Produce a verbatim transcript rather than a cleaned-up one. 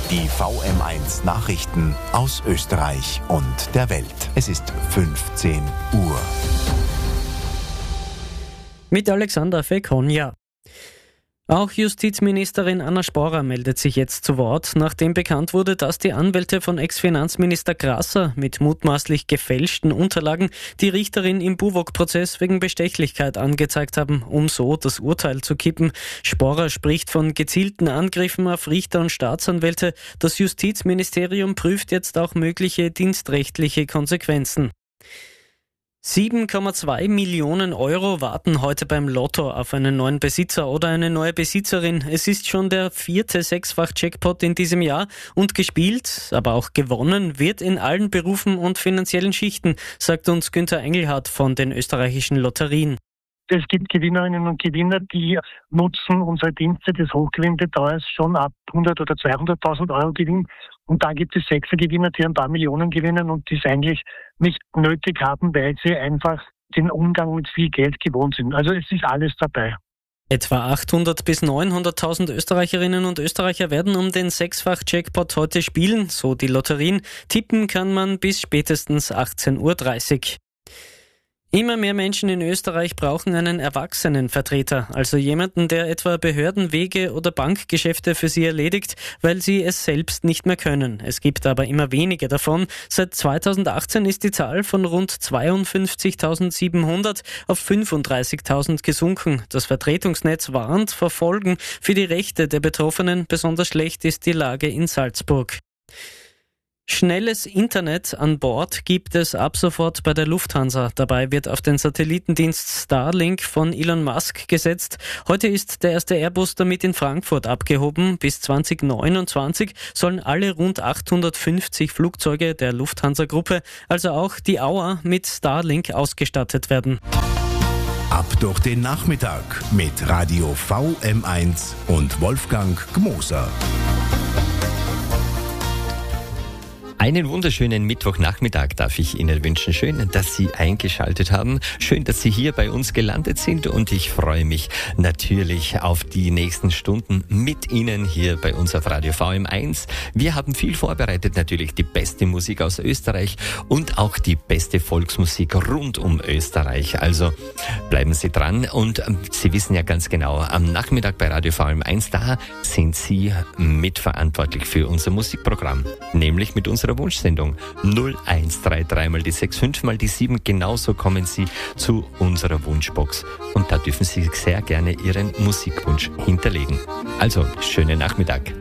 Die V M eins Nachrichten aus Österreich und der Welt. Es ist fünfzehn Uhr. Mit Alexander Fekonja. Auch Justizministerin Anna Sporer meldet sich jetzt zu Wort, nachdem bekannt wurde, dass die Anwälte von Ex-Finanzminister Grasser mit mutmaßlich gefälschten Unterlagen die Richterin im Buwok-Prozess wegen Bestechlichkeit angezeigt haben, um so das Urteil zu kippen. Sporer spricht von gezielten Angriffen auf Richter und Staatsanwälte. Das Justizministerium prüft jetzt auch mögliche dienstrechtliche Konsequenzen. sieben Komma zwei Millionen Euro warten heute beim Lotto auf einen neuen Besitzer oder eine neue Besitzerin. Es ist schon der vierte Sechsfach-Jackpot in diesem Jahr und gespielt, aber auch gewonnen wird in allen Berufen und finanziellen Schichten, sagt uns Günther Engelhardt von den österreichischen Lotterien. Es gibt Gewinnerinnen und Gewinner, die nutzen unsere Dienste des Hochgewinnbetreuers schon ab hundert oder zweihunderttausend Euro Gewinn. Und da gibt es Sechser-Gewinner, die ein paar Millionen gewinnen und die es eigentlich nicht nötig haben, weil sie einfach den Umgang mit viel Geld gewohnt sind. Also es ist alles dabei. Etwa achthundert bis neunhunderttausend Österreicherinnen und Österreicher werden um den Sechsfach-Jackpot heute spielen, so die Lotterien. Tippen kann man bis spätestens achtzehn Uhr dreißig. Immer mehr Menschen in Österreich brauchen einen Erwachsenenvertreter, also jemanden, der etwa Behördenwege oder Bankgeschäfte für sie erledigt, weil sie es selbst nicht mehr können. Es gibt aber immer weniger davon. Seit zweitausendachtzehn ist die Zahl von rund zweiundfünfzigtausendsiebenhundert auf fünfunddreißigtausend gesunken. Das Vertretungsnetz warnt vor Folgen für die Rechte der Betroffenen. Besonders schlecht ist die Lage in Salzburg. Schnelles Internet an Bord gibt es ab sofort bei der Lufthansa. Dabei wird auf den Satellitendienst Starlink von Elon Musk gesetzt. Heute ist der erste Airbus damit in Frankfurt abgehoben. Bis zwanzig neunundzwanzig sollen alle rund achthundertfünfzig Flugzeuge der Lufthansa-Gruppe, also auch die Auer, mit Starlink ausgestattet werden. Ab durch den Nachmittag mit Radio V M eins und Wolfgang Gmoser. Einen wunderschönen Mittwochnachmittag darf ich Ihnen wünschen. Schön, dass Sie eingeschaltet haben. Schön, dass Sie hier bei uns gelandet sind. Und ich freue mich natürlich auf die nächsten Stunden mit Ihnen hier bei uns auf Radio V M eins. Wir haben viel vorbereitet, natürlich die beste Musik aus Österreich und auch die beste Volksmusik rund um Österreich. Also bleiben Sie dran. Und Sie wissen ja ganz genau, am Nachmittag bei Radio V M eins, da sind Sie mitverantwortlich für unser Musikprogramm. Nämlich mit unserer Wunschsendung null eins drei drei mal die sechs fünf mal die sieben. Genauso kommen Sie zu unserer Wunschbox. Und da dürfen Sie sehr gerne Ihren Musikwunsch hinterlegen. Also, schönen Nachmittag.